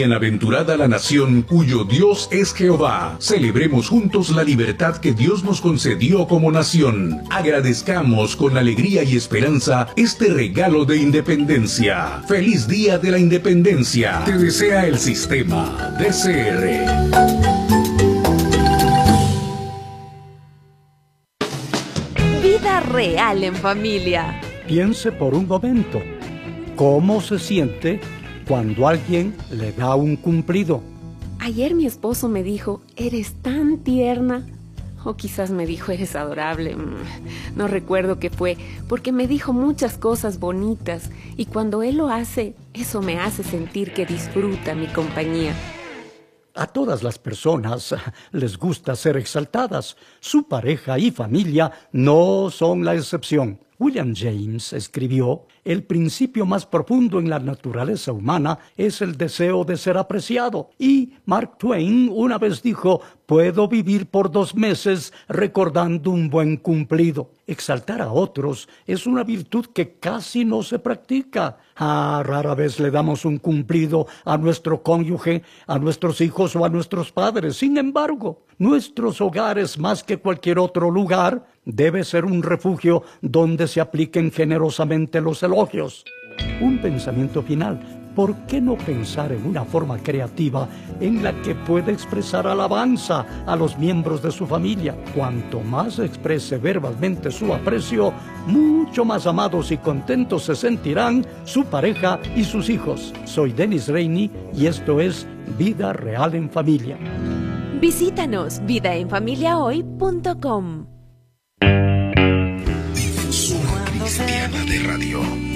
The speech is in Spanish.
Bienaventurada la nación cuyo Dios es Jehová. Celebremos juntos la libertad que Dios nos concedió como nación. Agradezcamos con alegría y esperanza este regalo de independencia. ¡Feliz Día de la Independencia! Te desea el sistema DCR. Vida real en familia. Piense por un momento, ¿cómo se siente cuando alguien le da un cumplido? Ayer mi esposo me dijo, eres tan tierna. O quizás me dijo, eres adorable. No recuerdo qué fue, porque me dijo muchas cosas bonitas. Y cuando él lo hace, eso me hace sentir que disfruta mi compañía. A todas las personas les gusta ser exaltadas. Su pareja y familia no son la excepción. William James escribió, el principio más profundo en la naturaleza humana es el deseo de ser apreciado. Y Mark Twain una vez dijo, puedo vivir por 2 meses recordando un buen cumplido. Exaltar a otros es una virtud que casi no se practica. Rara vez le damos un cumplido a nuestro cónyuge, a nuestros hijos o a nuestros padres. Sin embargo, nuestros hogares, más que cualquier otro lugar, debe ser un refugio donde se apliquen generosamente los elogios. Un pensamiento final. ¿Por qué no pensar en una forma creativa en la que pueda expresar alabanza a los miembros de su familia? Cuanto más exprese verbalmente su aprecio, mucho más amados y contentos se sentirán su pareja y sus hijos. Soy Dennis Rainey y esto es Vida Real en Familia. Visítanos vidaenfamiliahoy.com. Difusora Cristiana de Radio.